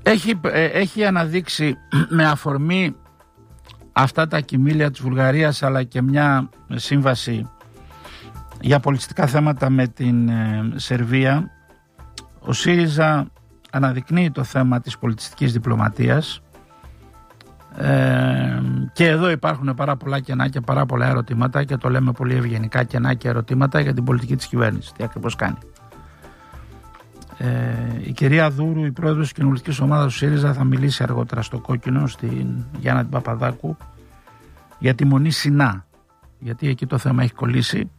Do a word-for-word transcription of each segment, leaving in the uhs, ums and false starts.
Έχει, έχει αναδείξει με αφορμή αυτά τα κοιμήλια της Βουλγαρίας, αλλά και μια σύμβαση για πολιτιστικά θέματα με την ε, Σερβία, ο ΣΥΡΙΖΑ αναδεικνύει το θέμα της πολιτιστικής διπλωματίας, ε, και εδώ υπάρχουν πάρα πολλά κενά και πάρα πολλά ερωτήματα, και το λέμε πολύ ευγενικά, κενά και ερωτήματα για την πολιτική της κυβέρνησης, τι ακριβώς κάνει. Ε, η κυρία Δούρου, η πρόεδρος της κοινοβουλευτικής ομάδας του ΣΥΡΙΖΑ, θα μιλήσει αργότερα στο Κόκκινο, στην Γιάννα την Παπαδάκου, για τη Μονή Σινά, γιατί εκεί το θέμα έχει κολλήσει.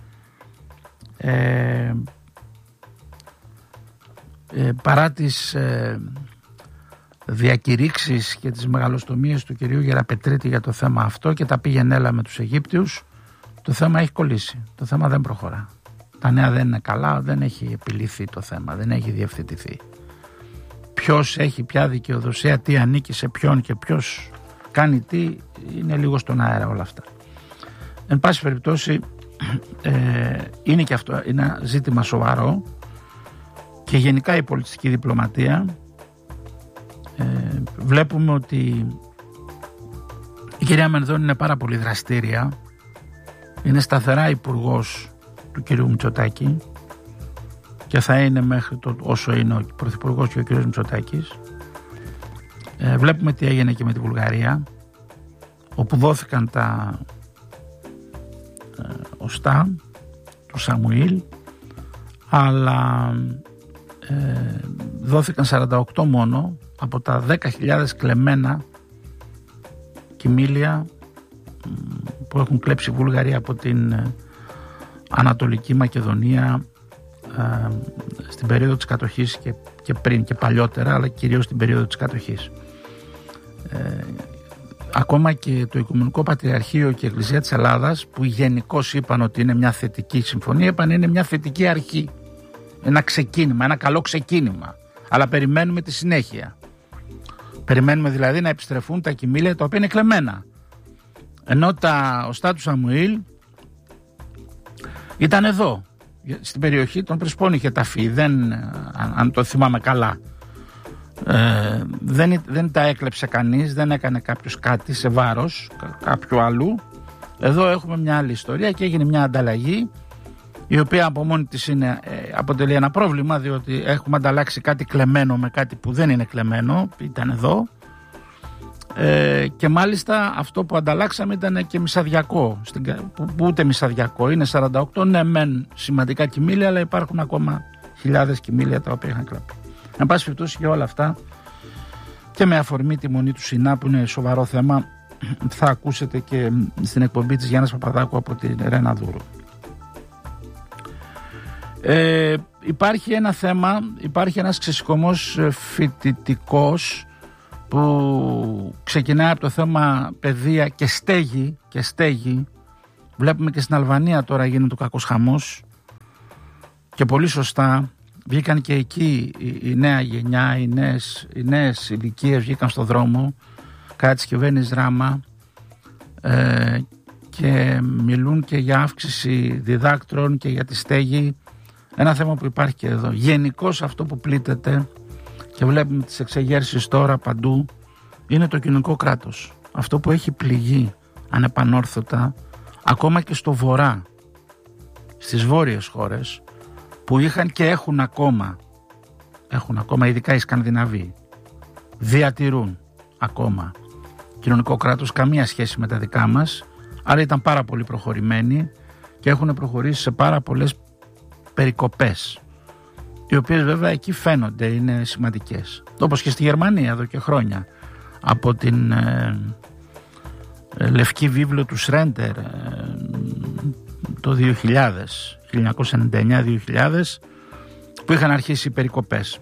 Ε, ε, παρά τις ε, διακηρύξεις και τις μεγαλοστομίες του κυρίου Γεραπετρίτη για το θέμα αυτό και τα πήγαινε έλα με τους Αιγύπτιους, το θέμα έχει κολλήσει, το θέμα δεν προχωρά. Τα νέα δεν είναι καλά, δεν έχει επιλυθεί το θέμα, δεν έχει διευθετηθεί. Ποιος έχει ποια δικαιοδοσία, τι ανήκει σε ποιον και ποιος κάνει τι, είναι λίγο στον αέρα όλα αυτά. Εν πάση περιπτώσει, ε, είναι και αυτό είναι ένα ζήτημα σοβαρό, και γενικά η πολιτιστική διπλωματία, ε, βλέπουμε ότι η κυρία Μενδώνη είναι πάρα πολύ δραστήρια, είναι σταθερά υπουργός του κυρίου Μητσοτάκη και θα είναι μέχρι το όσο είναι ο πρωθυπουργός και ο κύριος Μητσοτάκης. Ε, βλέπουμε τι έγινε και με τη Βουλγαρία, όπου δόθηκαν τα ε, οστά του Σαμουήλ, αλλά ε, δόθηκαν σαράντα οκτώ μόνο από τα δέκα χιλιάδες κλεμμένα κοιμήλια που έχουν κλέψει η Βουλγαρία από την ε, Ανατολική Μακεδονία ε, στην περίοδο της κατοχής και, και πριν και παλιότερα, αλλά κυρίως στην περίοδο της κατοχής. Ε, ακόμα και το Οικουμενικό Πατριαρχείο και η Εκκλησία της Ελλάδας, που γενικώς είπαν ότι είναι μια θετική συμφωνία, είπαν είναι μια θετική αρχή, ένα ξεκίνημα, ένα καλό ξεκίνημα, αλλά περιμένουμε τη συνέχεια. Περιμένουμε δηλαδή να επιστρεφούν τα κοιμήλια τα οποία είναι κλεμμένα, ενώ τα οστά του Σαμουήλ ήταν εδώ, στην περιοχή των Πρεσπών είχε ταφεί, δεν, αν, αν το θυμάμαι καλά. Ε, δεν, δεν τα έκλεψε κανείς, δεν έκανε κάποιος κάτι σε βάρος κάποιου άλλου. Εδώ έχουμε μια άλλη ιστορία και έγινε μια ανταλλαγή, η οποία από μόνη της είναι, ε, αποτελεί ένα πρόβλημα, διότι έχουμε ανταλλάξει κάτι κλεμμένο με κάτι που δεν είναι κλεμμένο, ήταν εδώ. Ε, και μάλιστα αυτό που ανταλλάξαμε ήταν και μισαδιακό, στην, που, που ούτε μισαδιακό, είναι σαράντα οκτώ, ναι μεν σημαντικά κοιμήλια, αλλά υπάρχουν ακόμα χιλιάδες κοιμήλια τα οποία είχαν κλαπεί. Εν πάση περιπτώσει, για όλα αυτά και με αφορμή τη Μονή του Σινά, που είναι σοβαρό θέμα, θα ακούσετε και στην εκπομπή της Γιάννας Παπαδάκου από την Ρένα Δούρου. Ε, υπάρχει ένα θέμα, υπάρχει ένας ξεσηκωμός φοιτητικός που ξεκινάει από το θέμα παιδεία και στέγη, και στέγη. Βλέπουμε και στην Αλβανία τώρα γίνεται ο κακός χαμός, και πολύ σωστά βγήκαν και εκεί η, η νέα γενιά, οι νέες, οι νέες ηλικίες βγήκαν στον δρόμο κατά της κυβέρνησης Ράμα, ε, και μιλούν και για αύξηση διδάκτρων και για τη στέγη, ένα θέμα που υπάρχει και εδώ. Γενικώς αυτό που πλήττεται και βλέπουμε τις εξεγέρσεις τώρα παντού είναι το κοινωνικό κράτος. Αυτό που έχει πληγεί ανεπανόρθωτα ακόμα και στο βορρά, στις βόρειες χώρες που είχαν και έχουν ακόμα, έχουν ακόμα ειδικά οι Σκανδιναβοί, διατηρούν ακόμα κοινωνικό κράτος, καμία σχέση με τα δικά μας, αλλά ήταν πάρα πολύ προχωρημένοι και έχουν προχωρήσει σε πάρα πολλές περικοπές, οι οποίες βέβαια εκεί φαίνονται, είναι σημαντικές. Όπως και στη Γερμανία εδώ και χρόνια, από την ε, ε, λευκή βίβλο του Σρέντερ ε, το δύο χιλιάδες, χίλια εννιακόσια ενενήντα εννιά δύο χιλιάδες, που είχαν αρχίσει οι περικοπές.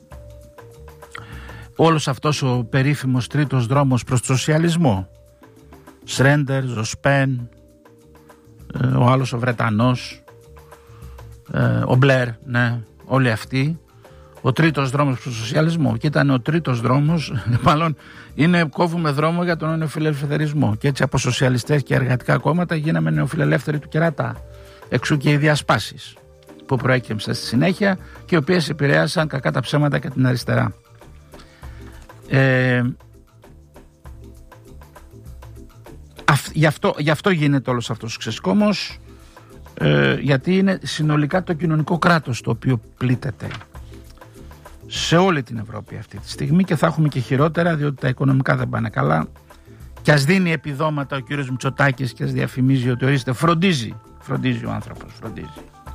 Όλος αυτός ο περίφημος τρίτος δρόμος προς το σοσιαλισμό, Σρέντερ, Ζοσπέν, ε, ο άλλος ο Βρετανός, ε, ο Μπλερ, ναι, όλοι αυτοί, ο τρίτος δρόμος προς το σοσιαλισμό, και ήταν ο τρίτος δρόμος, μάλλον είναι κόβουμε δρόμο για τον νεοφιλελευθερισμό, και έτσι από σοσιαλιστές και εργατικά κόμματα γίναμε νεοφιλελεύθεροι του κερατά, εξού και οι διασπάσεις που προέκυψαν στη συνέχεια και οι οποίες επηρέασαν κακά τα ψέματα και την αριστερά. Ε, αυ, γι, αυτό, γι' αυτό γίνεται όλος αυτός ο ξεσκόμος, ε, γιατί είναι συνολικά το κοινωνικό κράτος το οποίο πλήττεται σε όλη την Ευρώπη αυτή τη στιγμή, και θα έχουμε και χειρότερα, διότι τα οικονομικά δεν πάνε καλά. Και ας δίνει επιδόματα ο κύριος Μητσοτάκης και ας διαφημίζει ότι ορίστε, φροντίζει, φροντίζει ο άνθρωπος, φροντίζει.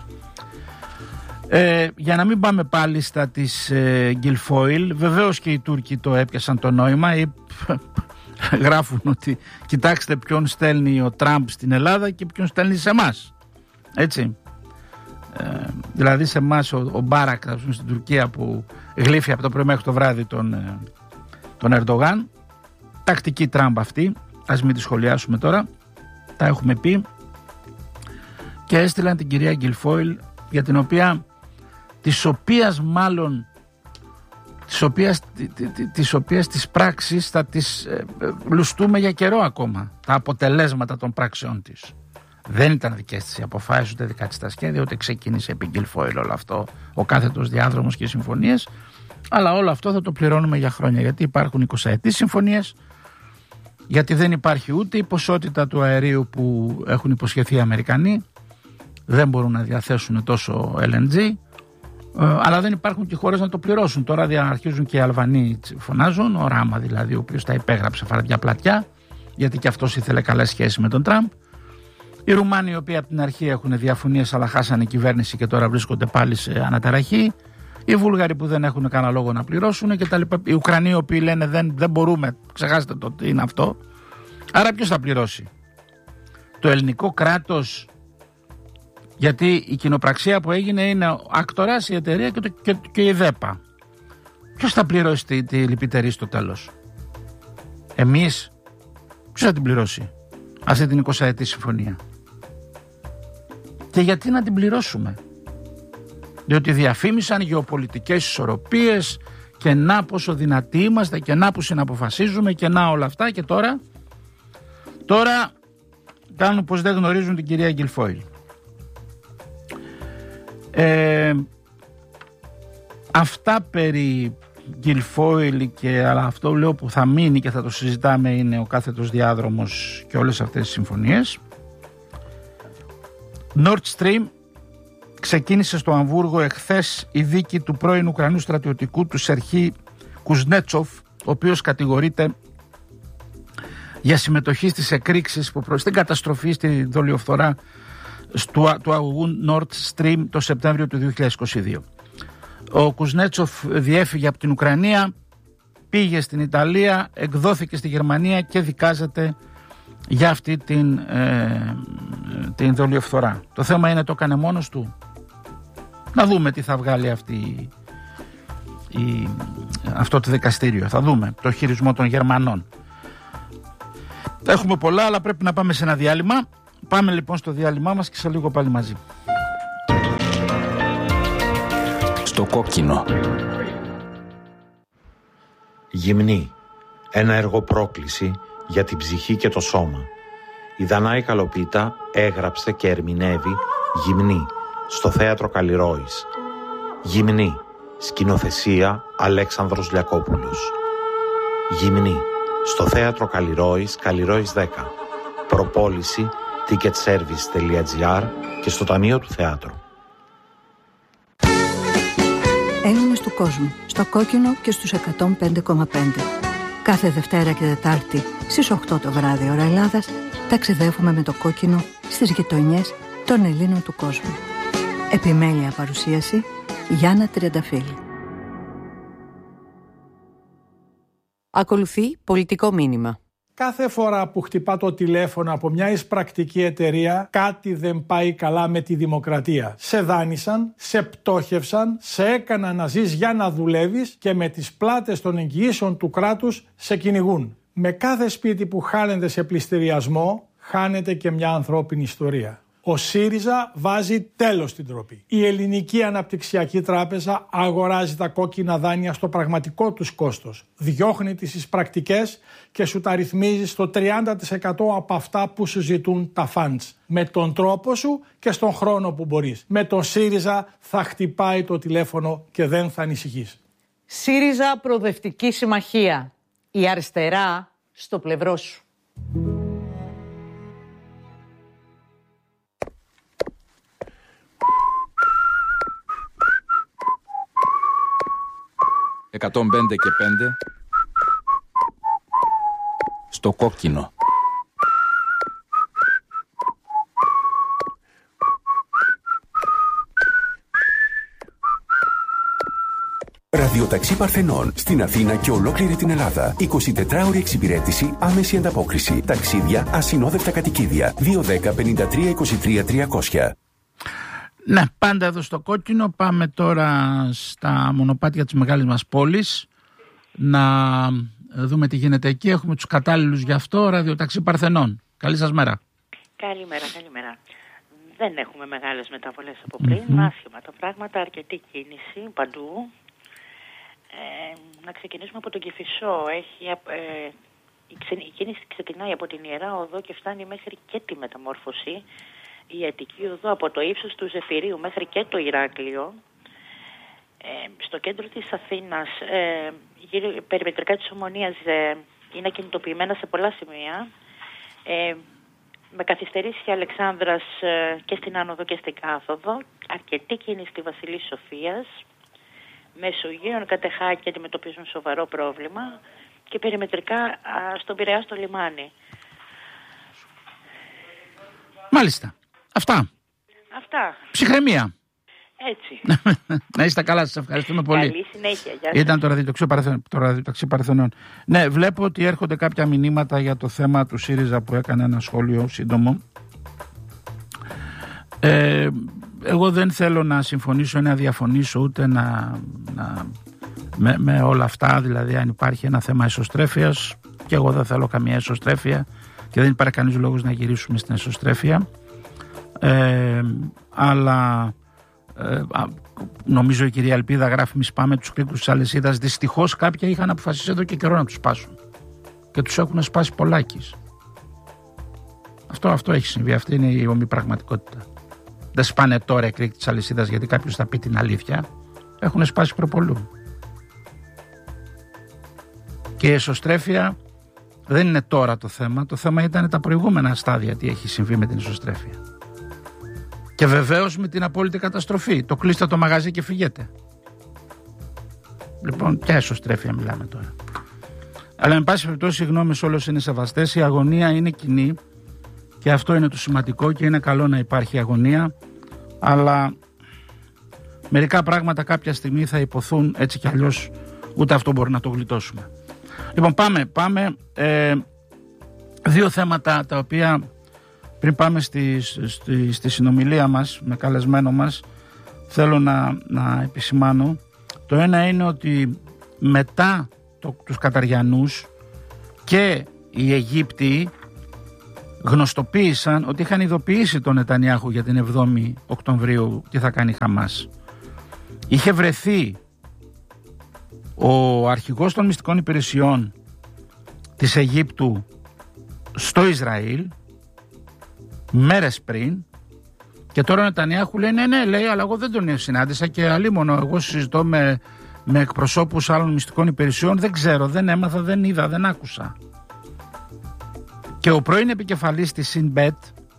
Ε, για να μην πάμε πάλι στα της ε, Γκιλφόιλ, βεβαίως και οι Τούρκοι το έπιασαν το νόημα, ή, γράφουν ότι κοιτάξτε ποιον στέλνει ο Τραμπ στην Ελλάδα και ποιον στέλνει σε εμάς, έτσι. Ε, δηλαδή σε εμάς ο, ο Μπάρακ, στην Τουρκία, που γλύφει από το πρωί μέχρι το βράδυ τον, ε, τον Ερντογάν. Τακτική Τραμπ αυτή, ας μην τη σχολιάσουμε τώρα, τα έχουμε πει. Και έστειλαν την κυρία Γκιλφόιλ, για την οποία, της οποίας μάλλον, της οποίας, της οποίας τις πράξεις θα τις ε, ε, λουστούμε για καιρό ακόμα, τα αποτελέσματα των πράξεών της. Δεν ήταν δικές της οι αποφάσεις, ούτε δικά της τα σχέδια, ούτε ξεκίνησε επί Γκιλφόιλ όλο αυτό, ο κάθετος διάδρομος και οι συμφωνίες, αλλά όλο αυτό θα το πληρώνουμε για χρόνια, γιατί υπάρχουν εικοσαετής συμφωνίες, γιατί δεν υπάρχει ούτε η ποσότητα του αερίου που έχουν υποσχεθεί οι Αμερικανοί, δεν μπορούν να διαθέσουν τόσο ελ εν τζι, αλλά δεν υπάρχουν και χώρες να το πληρώσουν. Τώρα αρχίζουν και οι Αλβανοί φωνάζουν, ο Ράμα δηλαδή, ο οποίος τα υπέγραψε φαρδιά πλατιά, γιατί και αυτός ήθελε καλές σχέσεις με τον Τραμπ. Οι Ρουμάνοι, οι οποίοι από την αρχή έχουν διαφωνίες αλλά χάσανε κυβέρνηση και τώρα βρίσκονται πάλι σε αναταραχή. Οι Βούλγαροι που δεν έχουν κανένα λόγο να πληρώσουν και τα λοιπά. Οι Ουκρανοί, οι οποίοι λένε δεν, δεν μπορούμε, ξεχάστε το τι είναι αυτό. Άρα ποιος θα πληρώσει? Το ελληνικό κράτος, γιατί η κοινοπραξία που έγινε είναι ο Άκτορας, η εταιρεία και, το, και, και η ΔΕΠΑ. Ποιος θα πληρώσει τη, τη λυπητερή στο τέλος? Εμείς? Ποιος θα την πληρώσει αυτή την εικοσαετή συμφωνία? Και γιατί να την πληρώσουμε? Διότι διαφήμισαν γεωπολιτικές ισορροπίες και να πόσο δυνατοί είμαστε και να που συναποφασίζουμε και να όλα αυτά, και τώρα τώρα κάνουν πως δεν γνωρίζουν την κυρία Γκιλφόιλ. Ε, αυτά περί Γκιλφόιλ, και αλλά αυτό λέω που θα μείνει και θα το συζητάμε είναι ο κάθετος διάδρομος και όλες αυτές τις συμφωνίες. Nord Stream. Ξεκίνησε στο Αμβούργο εχθές η δίκη του πρώην Ουκρανού στρατιωτικού του Σερχή Κουζνέτσοφ, ο οποίος κατηγορείται για συμμετοχή στις εκρήξεις που προς την καταστροφή στη δολιοφθορά του, του αγωγού Nord Stream το Σεπτέμβριο του δύο χιλιάδες είκοσι δύο. Ο Κουζνέτσοφ διέφυγε από την Ουκρανία, πήγε στην Ιταλία, εκδόθηκε στη Γερμανία και δικάζεται για αυτή την, ε, την δολιοφθορά. Το θέμα είναι, το έκανε μόνος του? Να δούμε τι θα βγάλει αυτή, η, αυτό το δικαστήριο. Θα δούμε το χειρισμό των Γερμανών. Έχουμε πολλά, αλλά πρέπει να πάμε σε ένα διάλειμμα. Πάμε λοιπόν στο διάλειμμά μας και σε λίγο πάλι μαζί. Στο κόκκινο. Γυμνή. Ένα έργο πρόκληση για την ψυχή και το σώμα. Η Δανάη Καλοπίτα έγραψε και ερμηνεύει Γυμνή στο θέατρο Καλλιρόης. Γυμνή. Σκηνοθεσία Αλέξανδρος Λιακόπουλος. Γυμνή στο θέατρο Καλλιρόης, Καλλιρόης δέκα. Προπόληση ticketservice τελεία gr και στο Ταμείο του Θεάτρου. Έλληνες του κόσμου, στο κόκκινο και στους εκατόν πέντε κόμμα πέντε. Κάθε Δευτέρα και Τετάρτη στις οκτώ το βράδυ ώρα Ελλάδας ταξιδεύουμε με το κόκκινο στις γειτονιές των Ελλήνων του κόσμου. Επιμέλεια παρουσίαση Γιάννα Τριανταφύλλου. Ακολουθεί πολιτικό μήνυμα. Κάθε φορά που χτυπά το τηλέφωνο από μια εισπρακτική εταιρεία, κάτι δεν πάει καλά με τη δημοκρατία. Σε δάνεισαν, σε πτώχευσαν, σε έκαναν να ζεις για να δουλεύεις και με τις πλάτες των εγγυήσεων του κράτους σε κυνηγούν. Με κάθε σπίτι που χάνεται σε πληστηριασμό, χάνεται και μια ανθρώπινη ιστορία. Ο ΣΥΡΙΖΑ βάζει τέλος στην ντροπή. Η Ελληνική Αναπτυξιακή Τράπεζα αγοράζει τα κόκκινα δάνεια στο πραγματικό τους κόστος. Διώχνει τις εισπρακτικές και σου τα ρυθμίζει στο τριάντα τοις εκατό από αυτά που σου ζητούν τα funds. Με τον τρόπο σου και στον χρόνο που μπορείς. Με τον ΣΥΡΙΖΑ θα χτυπάει το τηλέφωνο και δεν θα ανησυχείς. ΣΥΡΙΖΑ Προοδευτική Συμμαχία. Η αριστερά στο πλευρό σου. εκατόν πέντε και πέντε στο κόκκινο. Ραδιοταξί Παρθενών στην Αθήνα και ολόκληρη την Ελλάδα. εικοσιτετράωρη εξυπηρέτηση, άμεση ανταπόκριση. Ταξίδια, ασυνόδευτα κατοικίδια. δύο ένα μηδέν πέντε τρία είκοσι τρία τριακόσια. Ναι, πάντα εδώ στο κόκκινο. Πάμε τώρα στα μονοπάτια της μεγάλης μας πόλης να δούμε τι γίνεται εκεί. Έχουμε τους κατάλληλους γι' αυτό. Ραδιοταξί Παρθενών. Καλή σας μέρα. Καλημέρα, καλημέρα. Δεν έχουμε μεγάλες μεταβολές από πριν. Mm-hmm. Άσχημα τα πράγματα, αρκετή κίνηση παντού. Ε, να ξεκινήσουμε από τον Κηφισό. Έχει, ε, η, ξε, η κίνηση ξεκινάει από την Ιερά Οδό και φτάνει μέχρι και τη Μεταμόρφωση. Η Αττική Οδό από το ύψος του Ζεφυρίου μέχρι και το Ηράκλειο. Ε, στο κέντρο της Αθήνας, ε, γύρω, περιμετρικά της Ομονίας, ε, είναι κινητοποιημένα σε πολλά σημεία. Ε, με καθυστερήσει Αλεξάνδρας ε, και στην Άνοδο και στην Κάθοδο. Αρκετή κίνηση στη Βασιλής Σοφίας. Μεσογείων Κατεχάκη αντιμετωπίζουν σοβαρό πρόβλημα και περιμετρικά α, στον Πειραιά στο λιμάνι. Μάλιστα. Αυτά. Αυτά. Ψυχραιμία. Έτσι. Να είστε καλά, σας ευχαριστούμε πολύ. Καλή συνέχεια. Γεια σας. Ήταν το ραδιοταξί Παρθενών. Το ραδιοταξί Παρθενών. Ναι, βλέπω ότι έρχονται κάποια μηνύματα για το θέμα του ΣΥΡΙΖΑ που έκανε ένα σχόλιο σύντομο. Ε, εγώ δεν θέλω να συμφωνήσω ή να διαφωνήσω ούτε να, να με, με όλα αυτά, δηλαδή αν υπάρχει ένα θέμα εσωστρέφειας, και εγώ δεν θέλω καμία εσωστρέφεια και δεν υπάρχει κανείς λόγος να γυρίσουμε στην εσωστρέφεια, ε, αλλά ε, νομίζω η κυρία Ελπίδα γράφει μη σπάμε τους κρίκους της αλυσίδας. Δυστυχώς κάποια είχαν αποφασίσει εδώ και καιρό να τους σπάσουν και τους έχουν σπάσει πολλάκις. Αυτό, αυτό έχει συμβεί, αυτή είναι η ομή πραγματικότητα. Δεν σπάνε τώρα οι κρίκοι της αλυσίδας γιατί κάποιος θα πει την αλήθεια. Έχουν σπάσει προπολού. Και η εσωστρέφεια δεν είναι τώρα το θέμα. Το θέμα ήταν τα προηγούμενα στάδια, τι έχει συμβεί με την εσωστρέφεια. Και βεβαίως με την απόλυτη καταστροφή. Το κλείστε το μαγαζί και φυγέτε. Λοιπόν, ποια εσωστρέφεια μιλάμε τώρα. Αλλά με πάση περιπτώσει οι γνώμες όλες είναι σεβαστές. Η αγωνία είναι κοινή. Και αυτό είναι το σημαντικό και είναι καλό να υπάρχει αγωνία, αλλά μερικά πράγματα κάποια στιγμή θα υποθούν, έτσι κι αλλιώς ούτε αυτό μπορεί να το γλιτώσουμε. Λοιπόν, πάμε, πάμε. Ε, δύο θέματα τα οποία πριν πάμε στη, στη, στη συνομιλία μας με καλεσμένο μας θέλω να, να επισημάνω. Το ένα είναι ότι μετά το, τους Καταριανούς και οι Αιγύπτιοι γνωστοποίησαν ότι είχαν ειδοποιήσει τον Νετανιάχου για την εβδόμη Οκτωβρίου τι θα κάνει η Χαμάς. Είχε βρεθεί ο αρχηγός των μυστικών υπηρεσιών της Αιγύπτου στο Ισραήλ μέρες πριν και τώρα ο Νετανιάχου λέει ναι ναι λέει αλλά εγώ δεν τον συνάντησα και αλίμονο εγώ συζητώ με, με εκπροσώπους άλλων μυστικών υπηρεσιών, δεν ξέρω, δεν έμαθα, δεν είδα, δεν άκουσα. Και ο πρώην επικεφαλής της Σινμπέτ,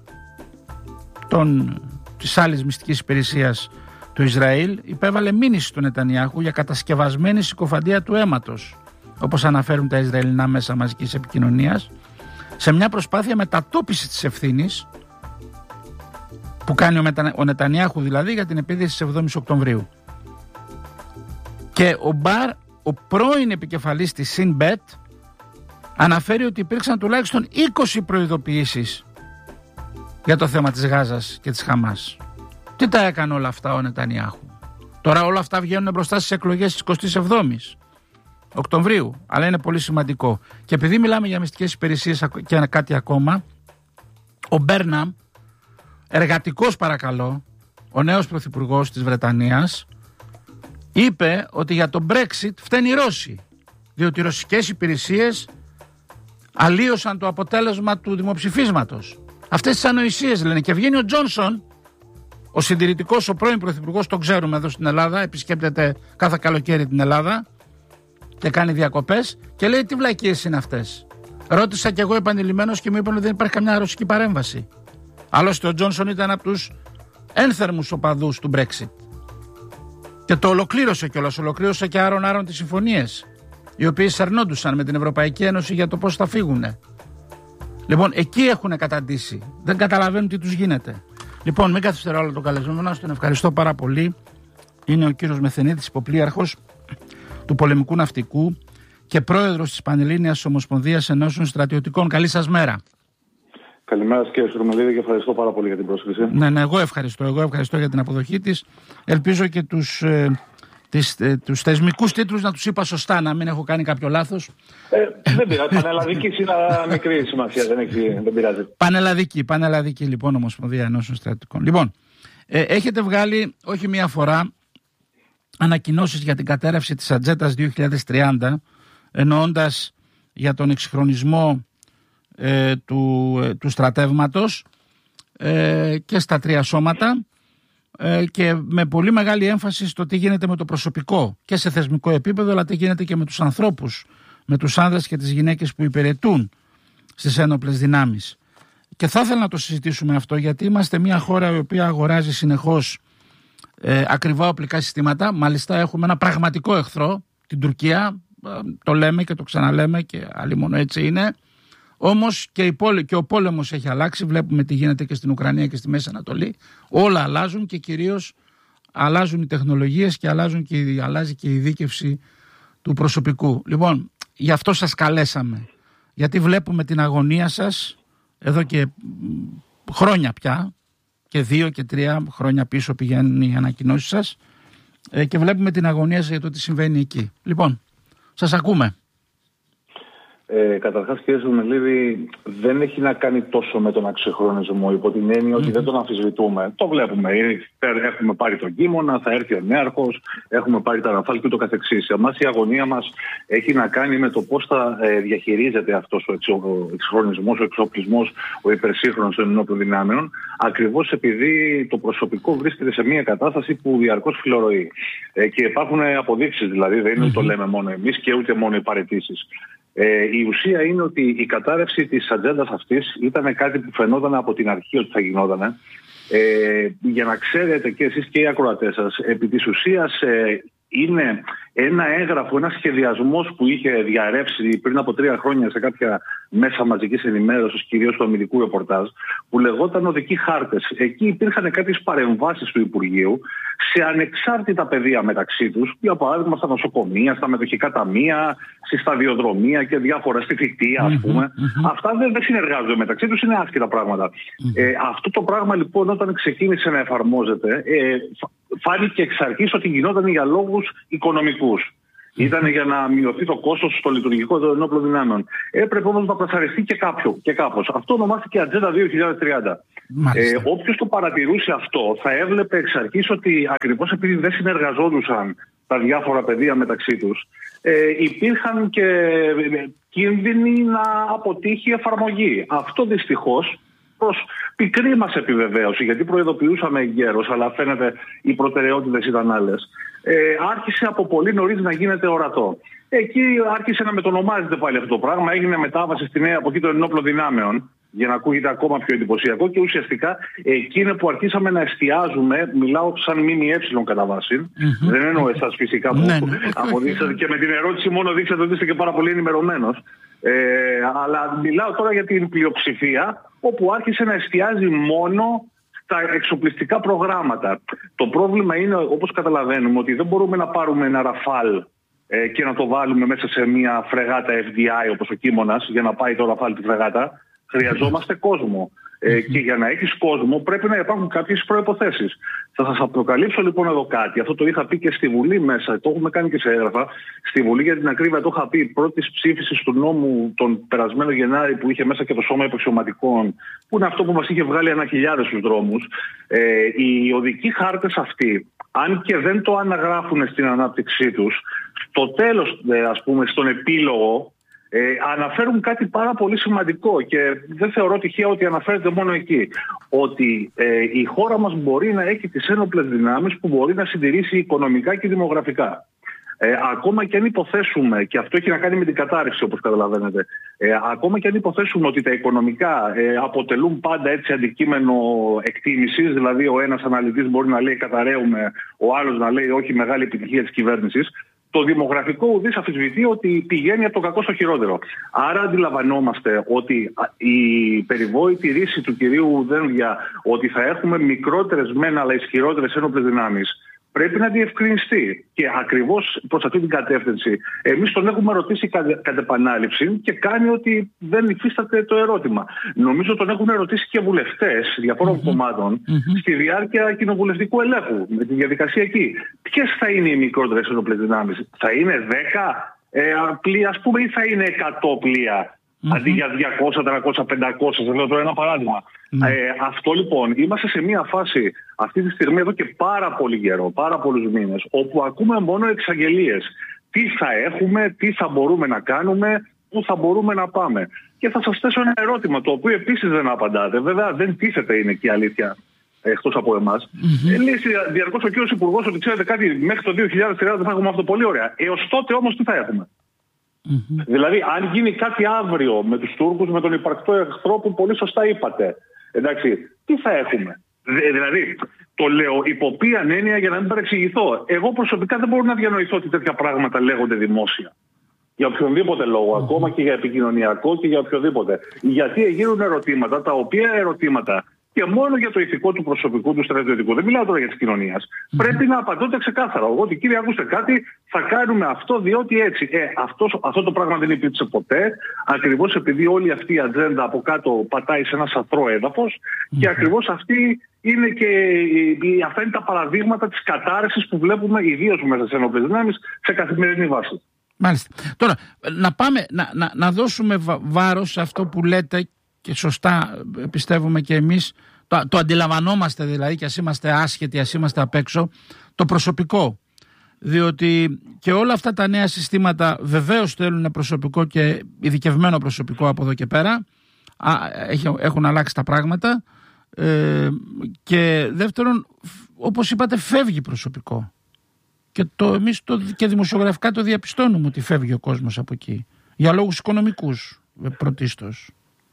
των, της άλλης μυστικής υπηρεσίας του Ισραήλ, υπέβαλε μήνυση του Νετανιάχου για κατασκευασμένη συκοφαντία του αίματος, όπως αναφέρουν τα Ισραηλινά μέσα μαζικής επικοινωνίας, σε μια προσπάθεια μετατόπισης της ευθύνης που κάνει ο, Μετα... ο Νετανιάχου δηλαδή για την επίθεση της εβδόμης Οκτωβρίου. Και ο Μπαρ, ο πρώην επικεφαλής της Σινμπέτ, αναφέρει ότι υπήρξαν τουλάχιστον είκοσι προειδοποιήσεις για το θέμα της Γάζας και της Χαμάς. Τι τα έκανε όλα αυτά ο Νετανιάχου? Τώρα όλα αυτά βγαίνουν μπροστά στις εκλογές της εικοστής εβδόμης Οκτωβρίου, αλλά είναι πολύ σημαντικό. Και επειδή μιλάμε για μυστικές υπηρεσίες και κάτι ακόμα, ο Μπέρναμ, εργατικός παρακαλώ, ο νέος πρωθυπουργός της Βρετανίας, είπε ότι για το Brexit φταίνει οι Ρώσοι, διότι οι ρωσικές υπηρεσίες αλλίωσαν το αποτέλεσμα του δημοψηφίσματος. Αυτές τις ανοησίες λένε. Και βγαίνει ο Τζόνσον, ο συντηρητικός, ο πρώην πρωθυπουργός, τον ξέρουμε εδώ στην Ελλάδα, επισκέπτεται κάθε καλοκαίρι την Ελλάδα, και κάνει διακοπές και λέει τι βλακίες είναι αυτές. Ρώτησα κι εγώ επανειλημμένος και μου είπαν ότι δεν υπάρχει καμιά ρωσική παρέμβαση. Άλλωστε ο Τζόνσον ήταν από τους ένθερμους οπαδούς του Brexit. Και το ολοκλήρωσε κιόλας, ολοκλήρωσε και άρον-άρον τις συμφωνίες, οι οποίες αρνόντουσαν με την Ευρωπαϊκή Ένωση για το πώς θα φύγουνε. Λοιπόν, εκεί έχουν καταντήσει. Δεν καταλαβαίνουν τι τους γίνεται. Λοιπόν, μην καθυστερώ άλλο τον καλεσμένο, τον ευχαριστώ πάρα πολύ. Είναι ο κύριος Μεθενίτης, υποπλήρχος του Πολεμικού Ναυτικού και πρόεδρος της Πανελλήνιας Ομοσπονδίας Ενώσεων Στρατιωτικών. Καλή σας μέρα. Καλημέρα σας κύριε Σουρμελίδη και ευχαριστώ πάρα πολύ για την πρόσκληση. Ναι, ναι, εγώ ευχαριστώ. Εγώ ευχαριστώ για την αποδοχή της. Ελπίζω και τους, ε, τις, ε, τους θεσμικούς τίτλους να τους είπα σωστά, να μην έχω κάνει κάποιο λάθος. Ε, δεν πειράζει. Πανελλαδική είναι μικρή σημασία, δεν, έχει, δεν πειράζει. Πανελλαδική, πανελλαδική λοιπόν Ομοσπονδία Ενώσεων Στρατιωτικών. Λοιπόν, ε, έχετε βγάλει όχι μία φορά ανακοινώσεις για την κατέρευση της ατζέντας δύο χιλιάδες τριάντα, εννοώντας για τον εξυγχρονισμό ε, του, ε, του στρατεύματος ε, και στα τρία σώματα ε, και με πολύ μεγάλη έμφαση στο τι γίνεται με το προσωπικό και σε θεσμικό επίπεδο, αλλά τι γίνεται και με τους ανθρώπους, με τους άνδρες και τις γυναίκες που υπηρετούν στις ένοπλες δυνάμεις. Και θα ήθελα να το συζητήσουμε αυτό, γιατί είμαστε μια χώρα η οποία αγοράζει συνεχώς ε, ακριβά οπλικά συστήματα. Μάλιστα έχουμε ένα πραγματικό εχθρό, την Τουρκία, ε, το λέμε και το ξαναλέμε και άλλοι μόνο έτσι είναι. Όμως και, πόλη, και ο πόλεμος έχει αλλάξει, βλέπουμε τι γίνεται και στην Ουκρανία και στη Μέση Ανατολή. Όλα αλλάζουν και κυρίως αλλάζουν οι τεχνολογίες και, αλλάζουν και αλλάζει και η δίκευση του προσωπικού. Λοιπόν, γι' αυτό σας καλέσαμε, γιατί βλέπουμε την αγωνία σας εδώ και χρόνια πια, και δύο και τρία χρόνια πίσω πηγαίνουν οι ανακοινώσεις σας και βλέπουμε την αγωνία σας για το τι συμβαίνει εκεί. Λοιπόν, σας ακούμε. Ε, καταρχάς κύριε Σουρμελίδη, δεν έχει να κάνει τόσο με τον εξυγχρονισμό, υπό την έννοια ότι mm-hmm. δεν τον αμφισβητούμε. Το βλέπουμε. Έχουμε πάρει τον Κίμωνα, θα έρθει ο Νέαρχος, έχουμε πάρει τα Ραφάλ και ούτω καθεξής. Εμάς η αγωνία μας έχει να κάνει με το πώς θα ε, διαχειρίζεται αυτός ο εξυγχρονισμός, ο εξοπλισμός, ο υπερσύγχρονος των ενόπλων δυνάμεων, ακριβώς επειδή το προσωπικό βρίσκεται σε μια κατάσταση που διαρκώς φιλορροεί. Ε, και υπάρχουν αποδείξεις δηλαδή, δεν είναι mm-hmm. το λέμε μόνο εμείς και ούτε μόνο οι παραιτήσεις. Ε, η ουσία είναι ότι η κατάρρευση της ατζέντας αυτής ήταν κάτι που φαινόταν από την αρχή ότι θα γινόταν. Ε, για να ξέρετε και εσείς και οι ακροατές σας, επί της ουσίας ε, είναι ένα έγγραφο, ένα σχεδιασμός που είχε διαρρεύσει πριν από τρία χρόνια σε κάποια μέσα μαζικής ενημέρωσης, κυρίως του αμυντικού ρεπορτάζ, που λεγόταν οδικοί χάρτες. Εκεί υπήρχαν κάποιες παρεμβάσεις του Υπουργείου σε ανεξάρτητα πεδία μεταξύ τους, για παράδειγμα στα νοσοκομεία, στα μετοχικά ταμεία, στη σταδιοδρομία και διάφορα, στη φυτεία, ας πούμε. Mm-hmm. Αυτά δεν, δεν συνεργάζονται μεταξύ τους, είναι άσχετα πράγματα. Mm-hmm. Ε, αυτό το πράγμα λοιπόν όταν ξεκίνησε να εφαρμόζεται, ε, φάνηκε εξ αρχής ότι γινόταν για λόγους οικονομικούς. Ήταν για να μειωθεί το κόστος στο λειτουργικό των ενόπλων δυνάμεων. Έπρεπε όμως να πρασαριστεί και κάποιο και κάπως. Αυτό ονομάστηκε Ατζέντα δύο χιλιάδες τριάντα. Ε, όποιος το παρατηρούσε αυτό θα έβλεπε εξ αρχής ότι ακριβώς επειδή δεν συνεργαζόντουσαν τα διάφορα πεδία μεταξύ τους, ε, υπήρχαν και κίνδυνοι να αποτύχει η εφαρμογή. Αυτό δυστυχώς προς πικρή μας επιβεβαίωση, γιατί προειδοποιούσαμε εγκαίρως, αλλά φαίνεται οι προτεραιότητες ήταν άλλες. Ε, άρχισε από πολύ νωρίς να γίνεται ορατό. Εκεί άρχισε να μετονομάζεται πάλι αυτό το πράγμα, έγινε μετάβαση στη νέα εποχή των ενόπλων δυνάμεων, για να ακούγεται ακόμα πιο εντυπωσιακό, και ουσιαστικά εκεί είναι που αρχίσαμε να εστιάζουμε, μιλάω σαν ΜΜΕ κατά βάση, mm-hmm. δεν εννοώ εσάς φυσικά που mm-hmm. αποδείξατε και με την ερώτηση μόνο δείξατε ότι είστε και πάρα πολύ ενημερωμένος. Ε, αλλά μιλάω τώρα για την πλειοψηφία, όπου άρχισε να εστιάζει μόνο στα εξοπλιστικά προγράμματα. Το πρόβλημα είναι, όπως καταλαβαίνουμε, ότι δεν μπορούμε να πάρουμε ένα Ραφάλ ε, και να το βάλουμε μέσα σε μια φρεγάτα εφ ντι άι όπως ο Κίμωνας για να πάει το Ραφάλ τη φρεγάτα. Χρειαζόμαστε κόσμο. Ε, και για να έχεις κόσμο πρέπει να υπάρχουν κάποιες προϋποθέσεις. Θα σας αποκαλύψω λοιπόν εδώ κάτι. Αυτό το είχα πει και στη Βουλή μέσα, το έχουμε κάνει και σε έγγραφα. Στη Βουλή, για την ακρίβεια, το είχα πει πρώτης ψήφισης του νόμου τον περασμένο Γενάρη, που είχε μέσα και το Σώμα Υπαξιωματικών, που είναι αυτό που μας είχε βγάλει ένα χιλιάδες στους δρόμους. Ε, οι οδικοί χάρτες αυτοί, αν και δεν το αναγράφουν στην ανάπτυξή τους, στο τέλος, ας πούμε, στον επίλογο, Ε, αναφέρουν κάτι πάρα πολύ σημαντικό και δεν θεωρώ τυχαίο ότι αναφέρεται μόνο εκεί. Ότι ε, η χώρα μας μπορεί να έχει τις ένοπλες δυνάμεις που μπορεί να συντηρήσει οικονομικά και δημογραφικά. Ε, ακόμα και αν υποθέσουμε, και αυτό έχει να κάνει με την κατάρρευση όπως καταλαβαίνετε, ε, ακόμα και αν υποθέσουμε ότι τα οικονομικά ε, αποτελούν πάντα έτσι αντικείμενο εκτίμησης, δηλαδή ο ένας αναλυτής μπορεί να λέει καταραίουμε, ο άλλος να λέει όχι, μεγάλη επιτυχία της κυβέρνησης, το δημογραφικό ουδής αμφισβητεί ότι πηγαίνει από το κακό στο χειρότερο. Άρα αντιλαμβανόμαστε ότι η περιβόητη ρίση του κυρίου Δένδια ότι θα έχουμε μικρότερες μεν αλλά ισχυρότερες ένοπλες δυνάμεις πρέπει να διευκρινιστεί. Και ακριβώς προς αυτή την κατεύθυνση εμείς τον έχουμε ρωτήσει κατ' επανάληψη και κάνει ότι δεν υφίσταται το ερώτημα. Νομίζω τον έχουν ρωτήσει και βουλευτές διαφόρων mm-hmm. κομμάτων mm-hmm. στη διάρκεια κοινοβουλευτικού ελέγχου, με τη διαδικασία εκεί. Ποιες θα είναι οι μικρότερες ένοπλες δυνάμεις, θα είναι δέκα ε, πλοία, ας πούμε, ή θα είναι εκατό πλοία? Mm-hmm. Αντί για διακόσια, τριακόσια, πεντακόσια, σας λέω τώρα ένα παράδειγμα. Mm-hmm. Ε, αυτό λοιπόν, είμαστε σε μια φάση αυτή τη στιγμή εδώ και πάρα πολύ καιρό, πάρα πολλούς μήνες, όπου ακούμε μόνο εξαγγελίες. Τι θα έχουμε, τι θα μπορούμε να κάνουμε, πού θα μπορούμε να πάμε. Και θα σας θέσω ένα ερώτημα, το οποίο επίσης δεν απαντάτε. Βέβαια δεν τίθεται, είναι και η αλήθεια, εκτός από εμάς. Mm-hmm. Ε, λέει διαρκώς ο κύριος Υπουργός ότι ξέρετε κάτι, μέχρι το δύο χιλιάδες τριάντα θα έχουμε αυτό, πολύ ωραία. Έως τότε όμως τι θα έχουμε? Mm-hmm. Δηλαδή, αν γίνει κάτι αύριο με τους Τούρκους, με τον υπαρκτό εχθρό που πολύ σωστά είπατε, εντάξει, τι θα έχουμε? Δε, δηλαδή, το λέω υπό ποιαν έννοια, για να μην παρεξηγηθώ. Εγώ προσωπικά δεν μπορώ να διανοηθώ ότι τέτοια πράγματα λέγονται δημόσια. Για οποιονδήποτε λόγο, mm-hmm. ακόμα και για επικοινωνιακό και για οποιοδήποτε. Γιατί γίνουν ερωτήματα, τα οποία ερωτήματα και μόνο για το ηθικό του προσωπικού του στρατιωτικού, δεν μιλάω τώρα για τη κοινωνία, mm-hmm. πρέπει να απαντώνται ξεκάθαρα. Ότι κύριε, ακούστε κάτι, θα κάνουμε αυτό διότι έτσι. Ε, αυτός, αυτό το πράγμα δεν υπήρξε ποτέ, ακριβώς επειδή όλη αυτή η ατζέντα από κάτω πατάει σε ένα σαθρό έδαφος mm-hmm. και ακριβώς αυτή είναι και αυτά είναι τα παραδείγματα της κατάρρευσης που βλέπουμε ιδίως μέσα σε ένοπλες δυνάμεις σε καθημερινή βάση. Μάλιστα. Τώρα, να πάμε να, να, να δώσουμε βάρος σε αυτό που λέτε και σωστά πιστεύουμε και εμείς, το, το αντιλαμβανόμαστε δηλαδή, και ας είμαστε άσχετοι, ας είμαστε απ' έξω, το προσωπικό. Διότι και όλα αυτά τα νέα συστήματα βεβαίως θέλουν προσωπικό και ειδικευμένο προσωπικό από εδώ και πέρα. Α, έχουν αλλάξει τα πράγματα. Ε, και δεύτερον, όπως είπατε, φεύγει προσωπικό. Και το, εμείς το, και δημοσιογραφικά το διαπιστώνουμε ότι φεύγει ο κόσμος από εκεί. Για λόγους οικονομικούς πρωτίστως.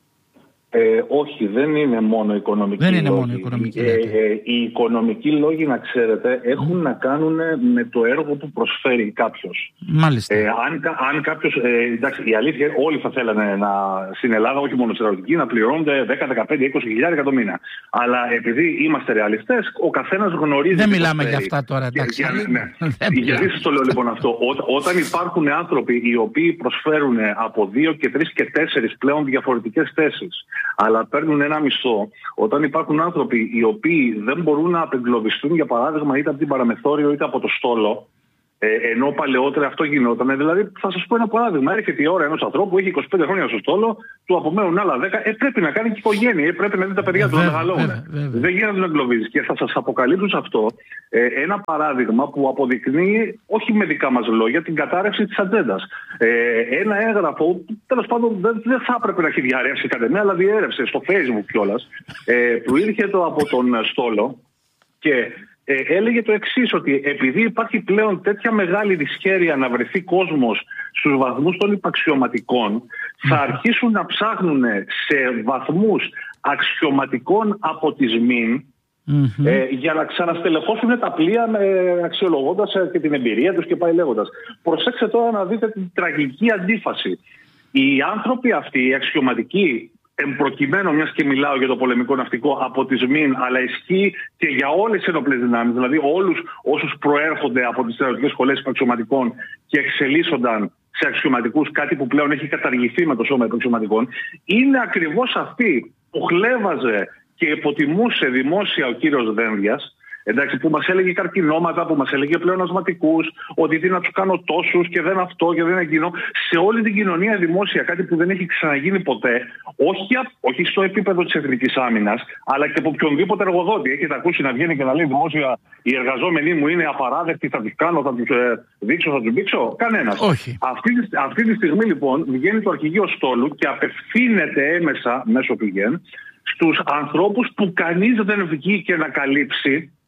Ε, όχι, δεν είναι μόνο οικονομικοί δεν είναι λόγοι. Μόνο οικονομικοί, ε, ε, οι οικονομικοί λόγοι, να ξέρετε, έχουν mm. να κάνουν με το έργο που προσφέρει κάποιος. Μάλιστα. Ε, αν, αν κάποιος, ε, εντάξει, η αλήθεια, όλοι θα θέλανε να, στην Ελλάδα, όχι μόνο στην Ερωτική, να πληρώνονται δέκα, δεκαπέντε, είκοσι χιλιάδες το μήνα. Αλλά επειδή είμαστε ρεαλιστές, ο καθένας γνωρίζει. Δεν μιλάμε για αυτά τώρα, εντάξει. Για, ναι. Γιατί σας το λέω λοιπόν αυτό. Ό, όταν υπάρχουν άνθρωποι οι οποίοι προσφέρουν από δύο και τρεις και τέσσερις πλέον διαφορετικές θέσεις, αλλά παίρνουν ένα μισθό, όταν υπάρχουν άνθρωποι οι οποίοι δεν μπορούν να απεγκλωβιστούν, για παράδειγμα, είτε από την παραμεθόριο είτε από το στόλο, ε, ενώ παλαιότερα αυτό γινόταν. Δηλαδή, θα σας πω ένα παράδειγμα. Έρχεται η ώρα ενός ανθρώπου που έχει είκοσι πέντε χρόνια στο στόλο, του απομένουν άλλα δέκα, ε, πρέπει να κάνει και οικογένεια, ε, πρέπει να δει τα παιδιά του να μεγαλώνουν. Δεν γίνεται να εγκλωβίζει. Και θα σας αποκαλύψω σε αυτό ε, ένα παράδειγμα που αποδεικνύει, όχι με δικά μας λόγια, την κατάρρευση της ατζέντας. Ε, ένα έγγραφο, τέλος πάντων, δεν, δεν θα έπρεπε να έχει διαρρεύσει κανένα, αλλά διέρευσε στο Facebook κιόλας, ε, που ήρθε το από τον στόλο και. Ε, έλεγε το εξής, ότι επειδή υπάρχει πλέον τέτοια μεγάλη δυσχέρεια να βρεθεί κόσμος στους βαθμούς των υπαξιωματικών, θα αρχίσουν να ψάχνουν σε βαθμούς αξιωματικών από τις ΜΗΝ mm-hmm. ε, για να ξαναστελεχώσουν τα πλοία ε, αξιολογώντας ε, και την εμπειρία τους και πάει λέγοντας. Προσέξτε τώρα να δείτε την τραγική αντίφαση. Οι άνθρωποι αυτοί, οι αξιωματικοί, εμπροκειμένου, μιας και μιλάω για το πολεμικό ναυτικό, από τις ΜΗΝ, αλλά ισχύει και για όλες τις ενόπλες δυνάμεις, δηλαδή όλους όσους προέρχονται από τις στρατιωτικές σχολές υπαξιωματικών και εξελίσσονταν σε αξιωματικούς, κάτι που πλέον έχει καταργηθεί με το σώμα υπαξιωματικών, είναι ακριβώς αυτή που χλέβαζε και υποτιμούσε δημόσια ο κύριος Δένδιας, εντάξει, που μας έλεγε καρκινώματα, που μας έλεγε πλεονασματικούς, ότι τι να τους κάνω τόσους και δεν αυτό και δεν εκείνο. Σε όλη την κοινωνία δημόσια, κάτι που δεν έχει ξαναγίνει ποτέ, όχι, όχι στο επίπεδο της εθνικής άμυνας, αλλά και από οποιονδήποτε εργοδότη. Έχετε ακούσει να βγαίνει και να λέει δημόσια, οι εργαζόμενοι μου είναι απαράδεκτοι, θα τους κάνω, θα τους ε, δείξω, θα τους δείξω. Κανένας. Όχι. Αυτή, αυτή τη στιγμή λοιπόν βγαίνει το αρχηγείο στόλου και απευθύνεται έμεσα μέσω πηγέν στους ανθρώπους που κανείς δεν βγήκε να καλύψει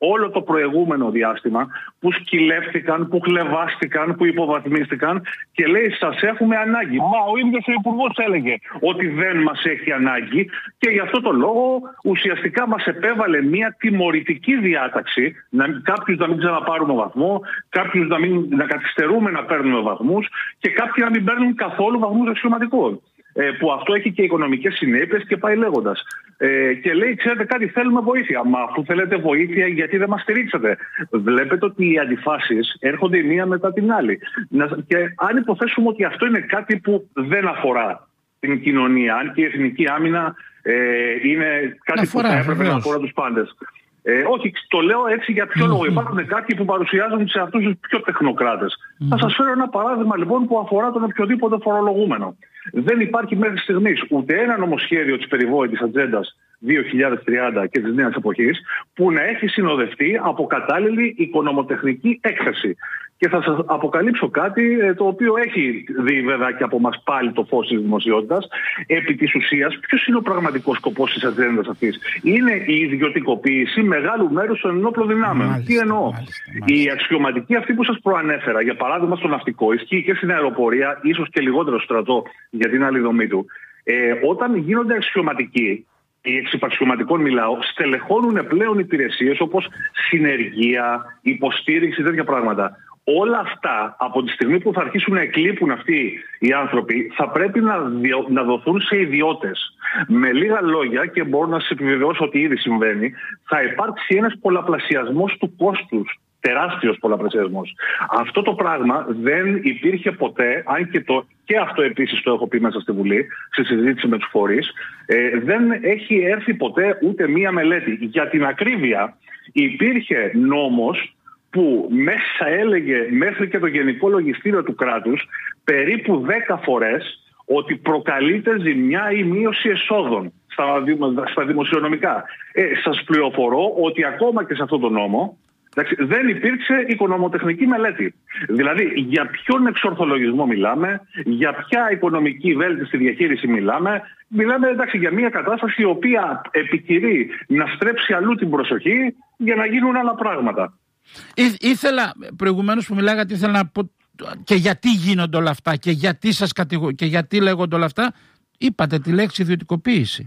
όλο το προηγούμενο διάστημα που σκυλεύτηκαν, που χλεβάστηκαν, που υποβαθμίστηκαν και λέει σας έχουμε ανάγκη. Μα ο ίδιος ο Υπουργός έλεγε ότι δεν μας έχει ανάγκη και γι' αυτό το λόγο ουσιαστικά μας επέβαλε μια τιμωρητική διάταξη, να, κάποιους να μην ξαναπάρουμε βαθμό, κάποιους να, μην, να καθυστερούμε να παίρνουμε βαθμούς και κάποιοι να μην παίρνουν καθόλου βαθμούς αξιωματικών. Ε, που αυτό έχει και οικονομικές συνέπειες και πάει λέγοντας. Ε, και λέει, ξέρετε κάτι, θέλουμε βοήθεια. Μα αφού θέλετε βοήθεια, γιατί δεν μας στηρίξατε? Βλέπετε ότι οι αντιφάσεις έρχονται η μία μετά την άλλη. Να, και αν υποθέσουμε ότι αυτό είναι κάτι που δεν αφορά την κοινωνία, αν και η εθνική άμυνα ε, είναι κάτι αφορά, που θα έπρεπε να αφορά τους πάντες. Ε, όχι, το λέω έτσι για ποιο mm-hmm. λόγο. Υπάρχουν κάποιοι που παρουσιάζουν σε αυτούς τους πιο τεχνοκράτες. Mm-hmm. Θα σας φέρω ένα παράδειγμα λοιπόν που αφορά τον οποιοδήποτε φορολογούμενο. Δεν υπάρχει μέχρι στιγμής ούτε ένα νομοσχέδιο της περιβόητης ατζέντας δύο χιλιάδες τριάντα και της νέας εποχής που να έχει συνοδευτεί από κατάλληλη οικονομοτεχνική έκθεση. Και θα σας αποκαλύψω κάτι το οποίο έχει δει βέβαια και από μας πάλι το φως της δημοσιότητας. Επί της ουσίας, ποιος είναι ο πραγματικός σκοπός της ατζέντας αυτής? Είναι η ιδιωτικοποίηση μεγάλου μέρους των ενόπλων δυνάμεων. Μάλιστα, Τι εννοώ? Μάλιστα, μάλιστα. Η αξιωματική αυτή που σας προανέφερα, για παράδειγμα στο ναυτικό, ισχύει και στην αεροπορία, ίσως και λιγότερο στο στρατό για την άλλη δομή του. Ε, όταν γίνονται αξιωματικοί, οι εξυπαξιωματικών μιλάω, στελεχώνουν πλέον υπηρεσίες όπως συνεργεία, υποστήριξη, τέτοια πράγματα. Όλα αυτά από τη στιγμή που θα αρχίσουν να εκλείπουν αυτοί οι άνθρωποι θα πρέπει να, διο, να δοθούν σε ιδιώτες. Με λίγα λόγια, και μπορώ να σας επιβεβαιώσω ότι ήδη συμβαίνει, θα υπάρξει ένας πολλαπλασιασμός του κόστους. Τεράστιος πολλαπλασιασμός. Αυτό το πράγμα δεν υπήρχε ποτέ, αν και, το, και αυτό επίσης το έχω πει μέσα στη Βουλή, σε συζήτηση με τους φορείς, ε, δεν έχει έρθει ποτέ ούτε μία μελέτη. Για την ακρίβεια υπήρχε νόμος που μέσα έλεγε μέχρι και το Γενικό Λογιστήριο του κράτους περίπου δέκα φορές ότι προκαλείται ζημιά ή μείωση εσόδων στα, στα δημοσιονομικά. Ε, σας πληροφορώ ότι ακόμα και σε αυτό το νόμο εντάξει, δεν υπήρξε οικονομοτεχνική μελέτη. Δηλαδή, για ποιον εξορθολογισμό μιλάμε, για ποια οικονομική βέλτιστη διαχείριση μιλάμε. Μιλάμε εντάξει, για μια κατάσταση η οποία επικηρεί να στρέψει αλλού την προσοχή για να γίνουν άλλα πράγματα. Ή, ήθελα, προηγουμένως που μιλάγατε, ήθελα να πω και γιατί γίνονται όλα αυτά και γιατί, σας κατηγο... και γιατί λέγονται όλα αυτά. Είπατε τη λέξη ιδιωτικοποίηση.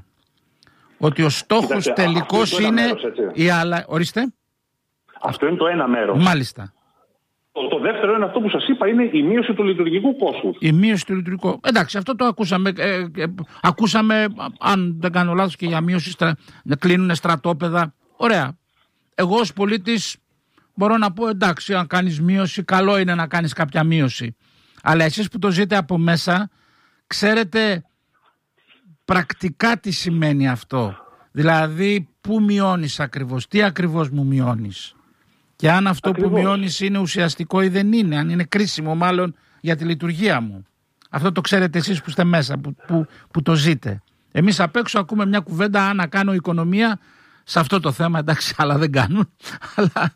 Ότι ο στόχος Κοιτάξτε, τελικός είναι, είναι η άλλα... Ορίστε. Αυτό είναι το ένα μέρος. Μάλιστα. Το, το δεύτερο είναι αυτό που σας είπα, είναι η μείωση του λειτουργικού κόστους. Η μείωση του λειτουργικού. Εντάξει, αυτό το ακούσαμε. Ε, ε, ακούσαμε, αν δεν κάνω λάθος, και για μείωση στρα... να κλείνουν στρατόπεδα. Ωραία. Εγώ ως πολίτης μπορώ να πω εντάξει, αν κάνεις μείωση, καλό είναι να κάνεις κάποια μείωση. Αλλά εσείς που το ζείτε από μέσα, ξέρετε πρακτικά τι σημαίνει αυτό. Δηλαδή, πού μειώνεις ακριβώς, τι ακριβώς μου μειώνεις. Και αν αυτό ακριβώς που μειώνεις είναι ουσιαστικό ή δεν είναι, αν είναι κρίσιμο μάλλον για τη λειτουργία μου. Αυτό το ξέρετε εσείς που είστε μέσα, που, που, που το ζείτε. Εμείς απ' έξω ακούμε μια κουβέντα, αν να κάνω οικονομία σε αυτό το θέμα, εντάξει, άλλα δεν κάνουν. Αλλά